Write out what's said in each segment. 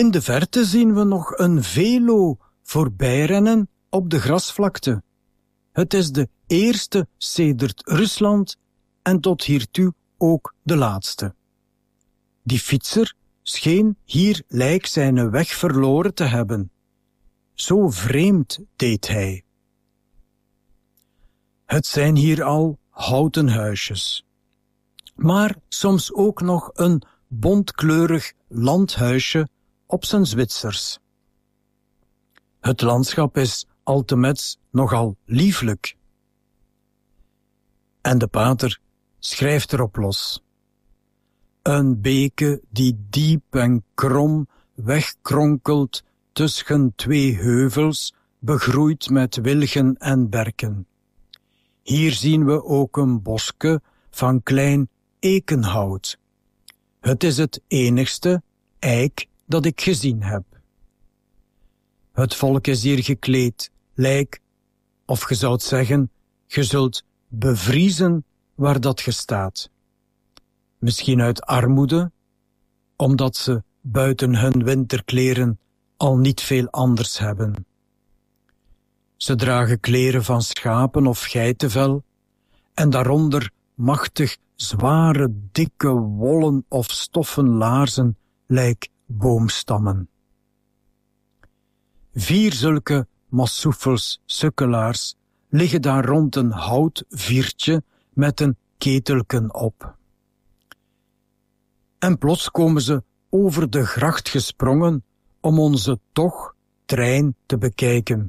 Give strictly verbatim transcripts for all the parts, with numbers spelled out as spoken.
In de verte zien we nog een velo voorbijrennen op de grasvlakte. Het is de eerste sedert Rusland en tot hiertoe ook de laatste. Die fietser scheen hier lijk zijn weg verloren te hebben. Zo vreemd deed hij. Het zijn hier al houten huisjes, maar soms ook nog een bontkleurig landhuisje op zijn Zwitsers. Het landschap is altemets nogal lieflijk. En de pater schrijft erop los. Een beke die diep en krom wegkronkelt tussen twee heuvels, begroeid met wilgen en berken. Hier zien we ook een bosje van klein ekenhout. Het is het enigste eik dat ik gezien heb. Het volk is hier gekleed, lijk, of ge zoudt zeggen, ge zult bevriezen waar dat ge staat. Misschien uit armoede, omdat ze buiten hun winterkleren al niet veel anders hebben. Ze dragen kleren van schapen of geitenvel en daaronder machtig zware, dikke wollen of stoffen laarzen lijk boomstammen. Vier zulke massoefels sukkelaars liggen daar rond een houtviertje met een ketelken op. En plots komen ze over de gracht gesprongen om onze toch trein te bekijken.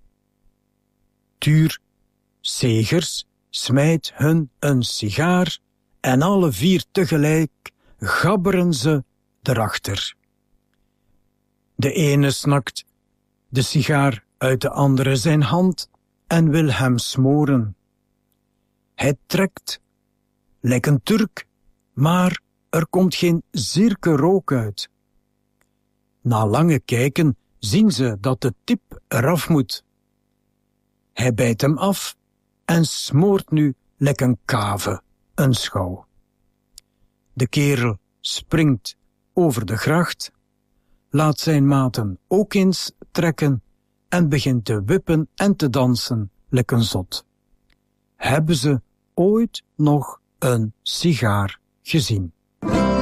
Tuur Segers smijt hun een sigaar en alle vier tegelijk gabberen ze erachter. De ene snakt de sigaar uit de andere zijn hand en wil hem smoren. Hij trekt, lijkt een Turk, maar er komt geen zirke rook uit. Na lange kijken zien ze dat de tip eraf moet. Hij bijt hem af en smoort nu lek een kave, een schouw. De kerel springt over de gracht, laat zijn maten ook eens trekken en begint te wippen en te dansen lek een zot. Hebben ze ooit nog een sigaar gezien?